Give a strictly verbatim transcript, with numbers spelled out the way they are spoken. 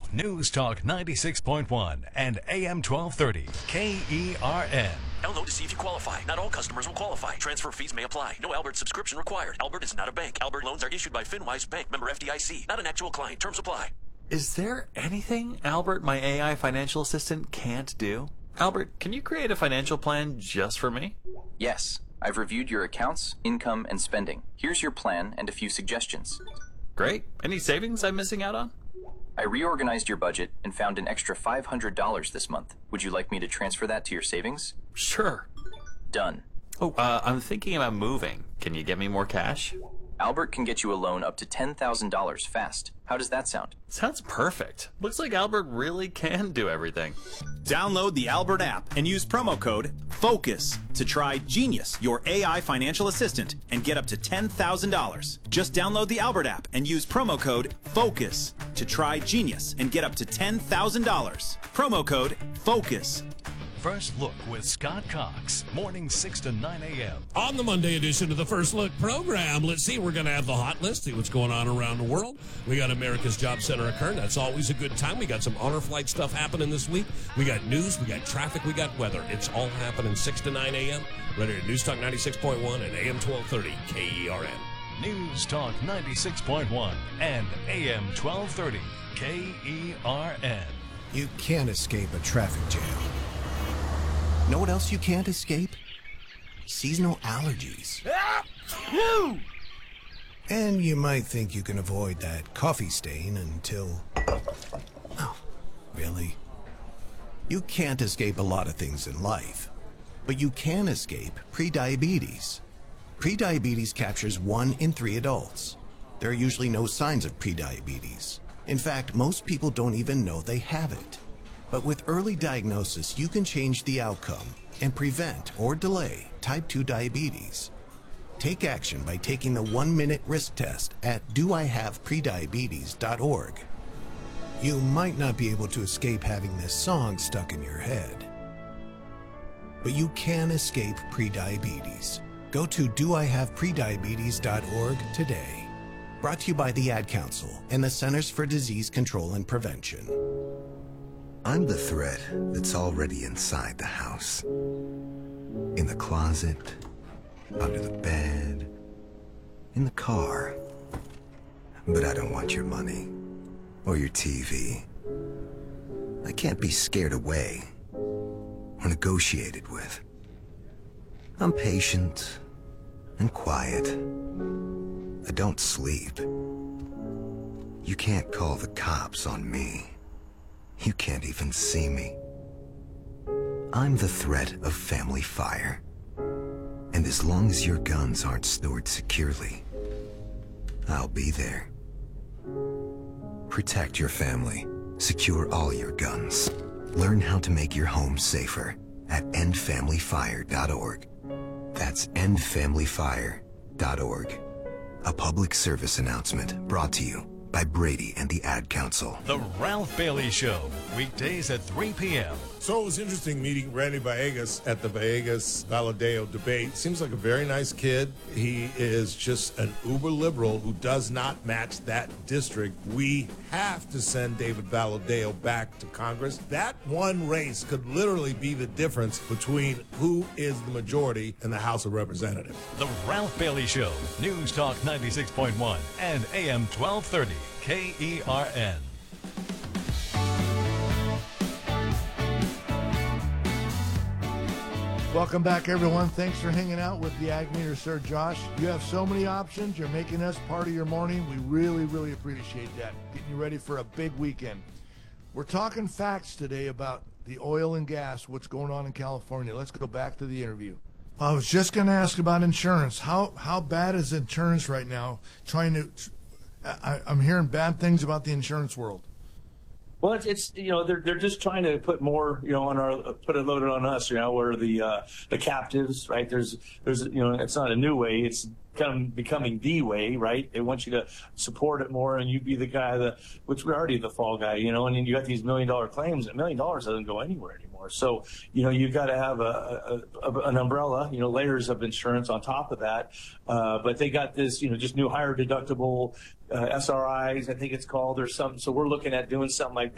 News Talk ninety-six point one and A M twelve thirty K E R N. Download to see if you qualify. Not all customers will qualify. Transfer fees may apply. No Albert subscription required. Albert is not a bank. Albert loans are issued by FinWise Bank, member F D I C. Not an actual client. Terms apply. Is there anything Albert, my A I financial assistant, can't do? Albert, can you create a financial plan just for me? Yes. I've reviewed your accounts, income, and spending. Here's your plan and a few suggestions. Great. Any savings I'm missing out on? I reorganized your budget and found an extra five hundred dollars this month. Would you like me to transfer that to your savings? Sure. Done. Oh, uh, I'm thinking about moving. Can you get me more cash? Albert can get you a loan up to ten thousand dollars fast. How does that sound? Sounds perfect. Looks like Albert really can do everything. Download the Albert app and use promo code FOCUS to try Genius, your A I financial assistant, and get up to ten thousand dollars. Just download the Albert app and use promo code FOCUS to try Genius and get up to ten thousand dollars. Promo code FOCUS. First Look with Scott Cox, morning six to nine a.m. On the Monday edition of the First Look program, let's see, we're going to have the hot list, see what's going on around the world. We got America's Job Center occurring. That's always a good time. We got some honor flight stuff happening this week. We got news, we got traffic, we got weather. It's all happening six to nine a.m. Right here at News Talk ninety-six point one and A M twelve thirty K E R N. News Talk ninety-six point one and A M twelve thirty K E R N. You can't escape a traffic jam. Know what else you can't escape? Seasonal allergies. And you might think you can avoid that coffee stain until... Oh, really? You can't escape a lot of things in life, but you can escape prediabetes. Prediabetes captures one in three adults. There are usually no signs of prediabetes. In fact, most people don't even know they have it. But with early diagnosis, you can change the outcome and prevent or delay type two diabetes. Take action by taking the one-minute risk test at do I have prediabetes dot org. You might not be able to escape having this song stuck in your head, but you can escape prediabetes. Go to do I have prediabetes dot org today. Brought to you by the Ad Council and the Centers for Disease Control and Prevention. I'm the threat that's already inside the house. In the closet, under the bed, in the car. But I don't want your money or your T V. I can't be scared away or negotiated with. I'm patient and quiet. I don't sleep. You can't call the cops on me. You can't even see me. I'm the threat of family fire. And as long as your guns aren't stored securely, I'll be there. Protect your family. Secure all your guns. Learn how to make your home safer at end family fire dot org. That's end family fire dot org. A public service announcement brought to you by Brady and the Ad Council. The Ralph Bailey Show, weekdays at three p.m. So it was interesting meeting Randy Villegas at the Villegas-Valadeo debate. Seems like a very nice kid. He is just an uber liberal who does not match that district. We have to send David Valadeo back to Congress. That one race could literally be the difference between who is the majority in the House of Representatives. The Ralph Bailey Show, News Talk ninety-six point one and A M twelve thirty K E R N. Welcome back, everyone. Thanks for hanging out with the Ag Meter, Sir Josh. You have so many options. You're making us part of your morning. We really, really appreciate that. Getting you ready for a big weekend. We're talking facts today about the oil and gas, what's going on in California. Let's go back to the interview. I was just going to ask about insurance. How how bad is insurance right now? Trying to, I, I'm hearing bad things about the insurance world. Well, it's, it's you know they're they're just trying to put more you know on our put it loaded on us. You know, we're the uh, the captives, right? There's there's you know it's not a new way. It's kind of becoming the way, right? They want you to support it more, and you be the guy that which we're already the fall guy, you know. And then you got these million dollar claims. A million dollars doesn't go anywhere anymore. So you know you got to have a, a, a an umbrella, you know, layers of insurance on top of that. Uh, but they got this, you know, just new higher deductible uh, S R Is, I think it's called, or something. So we're looking at doing something like